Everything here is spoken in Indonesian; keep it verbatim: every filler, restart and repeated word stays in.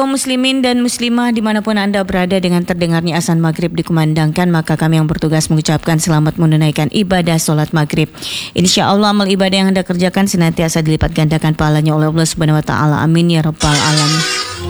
kaum muslimin dan muslimah dimanapun Anda berada, dengan terdengarnya azan maghrib dikumandangkan, maka kami yang bertugas mengucapkan selamat menunaikan ibadah solat maghrib. Insya Allah amal ibadah yang Anda kerjakan senantiasa dilipat gandakan pahalanya oleh Allah Subhanahu Wa Taala. Amin ya rabbal alamin.